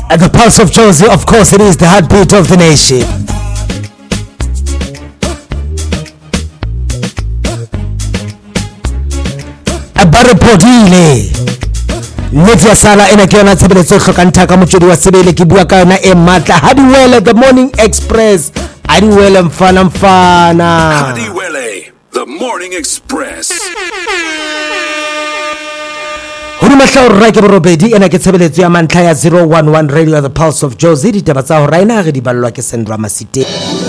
At the Pulse of Jozi, of course, it is the heartbeat of the nation. Abarepodile Neti ya sala ena ke yona tshebeletso e hlokang thaka motswedi wa sebele ke bua ka yona e matla Hadiwele the Morning Express Hadiwele mfana Hadiwele the Morning Express Huri mahla rra ke borobedi ena ke tshebeletso ya mantla ya 011 Radio the Pulse of Jozi ditaba tsa ho raina re di ballwa ke Sandra Masite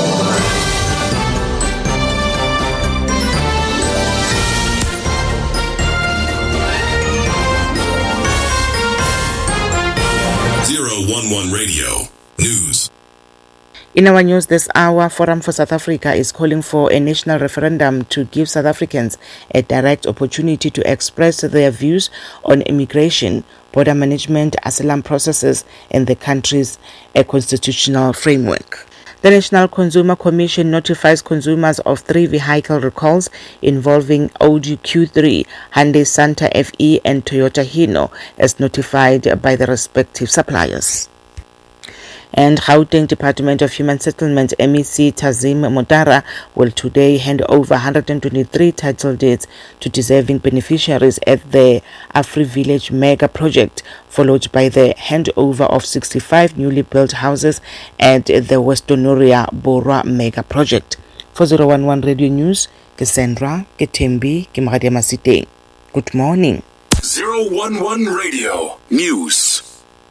011 Radio News. In our news this hour, Forum for South Africa is calling for a national referendum to give South Africans a direct opportunity to express their views on immigration, border management, asylum processes, and the country's constitutional framework. The National Consumer Commission notifies consumers of 3 vehicle recalls involving Audi Q3, Hyundai Santa FE, and Toyota Hino, as notified by the respective suppliers. And Gauteng Department of Human Settlement MEC Tazim Motara will today hand over 123 title deeds to deserving beneficiaries at the Afri Village mega project, followed by the handover of 65 newly built houses at the Westonoria Borwa mega project. For 011 Radio News, Cassandra, Ketembi, Kimradia Masite. Good morning. 011 Radio News.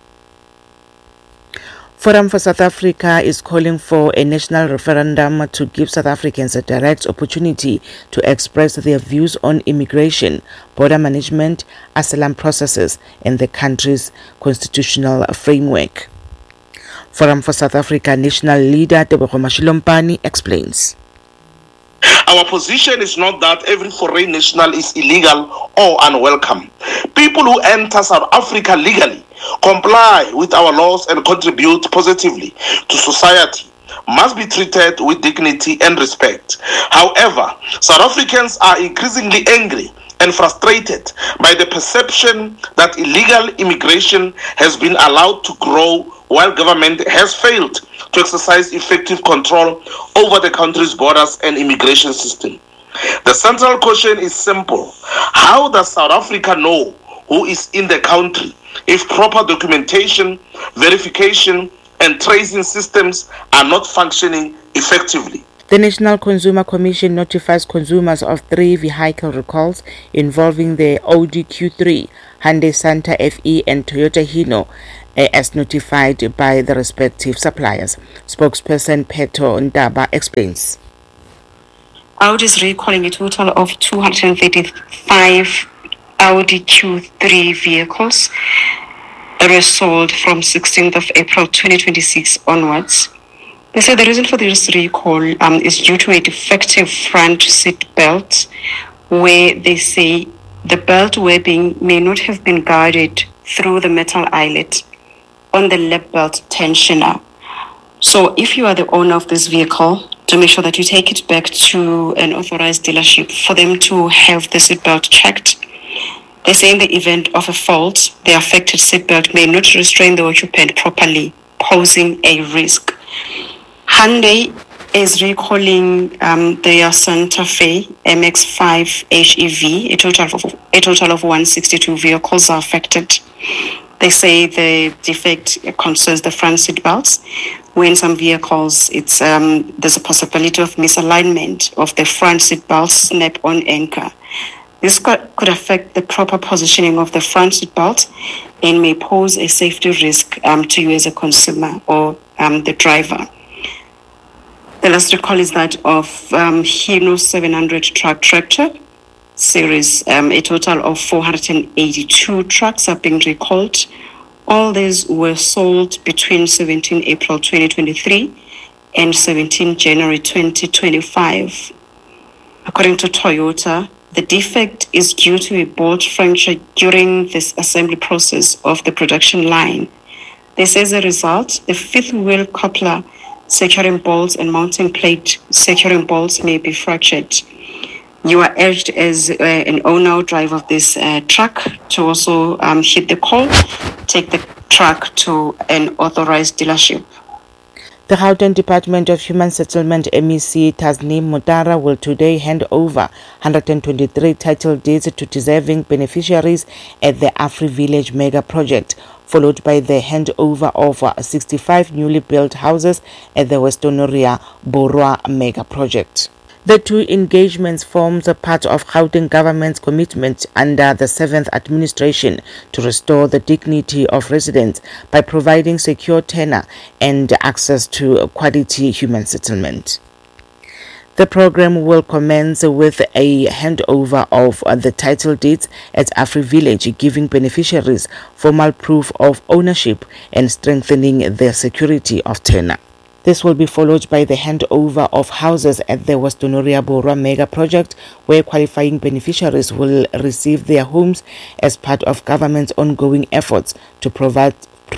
Forum for South Africa is calling for a national referendum to give South Africans a direct opportunity to express their views on immigration, border management, asylum processes, and the country's constitutional framework. Forum for South Africa national leader Tebogo Mashilompani explains. Our position is not that every foreign national is illegal or unwelcome. People who enter South Africa legally, comply with our laws and contribute positively to society must be treated with dignity and respect. However, South Africans are increasingly angry and frustrated by the perception that illegal immigration has been allowed to grow while government has failed to exercise effective control over the country's borders and immigration system. The central question is simple. How does South Africa know who is in the country if proper documentation, verification, and tracing systems are not functioning effectively? The National Consumer Commission notifies consumers of 3 vehicle recalls involving the Audi Q3, Hyundai Santa FE, and Toyota Hino, as notified by the respective suppliers. Spokesperson Peto Ndaba explains. Audi is recalling a total of 235 Audi Q3 vehicles that were sold from 16th of April 2026 onwards. They say the reason for this recall is due to a defective front seat belt, where they say the belt webbing may not have been guarded through the metal eyelet on the lap belt tensioner. So if you are the owner of this vehicle, to make sure that you take it back to an authorized dealership for them to have the seatbelt checked. They say in the event of a fault, the affected seatbelt may not restrain the occupant properly, posing a risk. Hyundai is recalling their Santa Fe MX-5 HEV. A total of 162 vehicles are affected. They say the defect concerns the front seat belts. When some vehicles, there's a possibility of misalignment of the front seat belt snap-on anchor. This could affect the proper positioning of the front seat belt and may pose a safety risk to you as a consumer or the driver. The last recall is that of Hino 700 truck tractor series. A total of 482 trucks are being recalled. All these were sold between 17 April 2023 and 17 January 2025. According to Toyota, the defect is due to a bolt fracture during this assembly process of the production line. They say as a result, the fifth wheel coupler securing bolts and mounting plate securing bolts may be fractured. You are urged as an owner or driver of this truck to also hit the call, take the truck to an authorized dealership. The Gauteng Department of Human Settlement MEC Tasneem Mutara will today hand over 123 title deeds to deserving beneficiaries at the Afri Village mega project, followed by the handover of 65 newly built houses at the Westonoria Borwa mega project. The two engagements forms a part of Gauteng government's commitment under the 7th administration to restore the dignity of residents by providing secure tenure and access to quality human settlement. The program will commence with a handover of the title deeds at Afri Village, giving beneficiaries formal proof of ownership and strengthening their security of tenure. This will be followed by the handover of houses at the Westonoria Borwa mega project, where qualifying beneficiaries will receive their homes as part of government's ongoing efforts to provide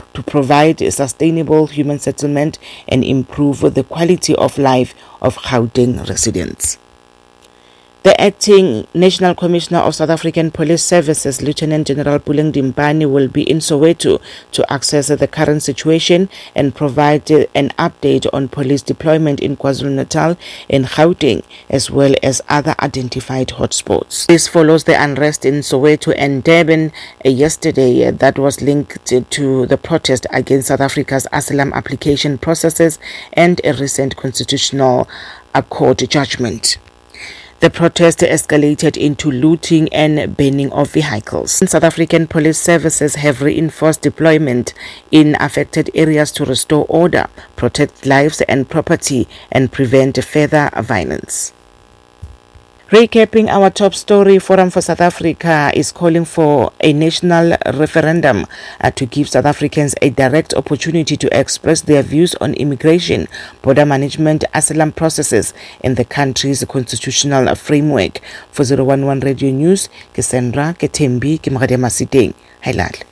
sustainable human settlement and improve the quality of life of Gauteng residents. The Acting National Commissioner of South African Police Services, Lieutenant General Puleng Dimpane, will be in Soweto to assess the current situation and provide an update on police deployment in KwaZulu-Natal and Gauteng, as well as other identified hotspots. This follows the unrest in Soweto and Durban yesterday that was linked to the protest against South Africa's asylum application processes and a recent constitutional court judgment. The protest escalated into looting and burning of vehicles. South African police services have reinforced deployment in affected areas to restore order, protect lives and property, and prevent further violence. Recapping our top story, Forum for South Africa is calling for a national referendum to give South Africans a direct opportunity to express their views on immigration, border management, asylum processes, and the country's constitutional framework. For 011 Radio News, ke Sandra Ketembi ke Magadema Siteng. Hailal.